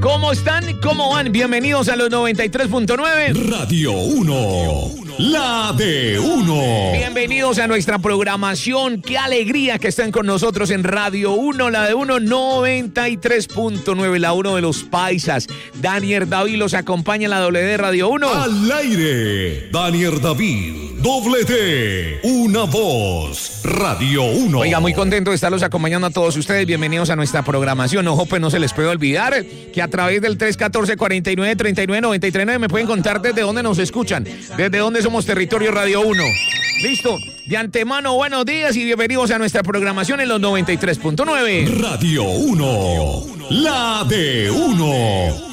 ¿Cómo están? ¿Cómo van? Bienvenidos a los 93.9 Radio 1, la de 1. Bienvenidos a nuestra programación. Qué alegría que estén con nosotros en Radio 1, la de 1, 93.9, la 1 de los paisas. Daniel David los acompaña en la doble de Radio 1. Al aire, Daniel David, doble D, una voz, Radio 1. Oiga, muy contento de estarlos acompañando a todos ustedes. Bienvenidos a nuestra programación. Ojo, pues no se les puede olvidar que a través del 314-49-39-93.9 me pueden contar desde dónde nos escuchan, desde dónde somos Territorio Radio 1. Listo, de antemano, buenos días y bienvenidos a nuestra programación en los 93.9. Radio 1, la de 1.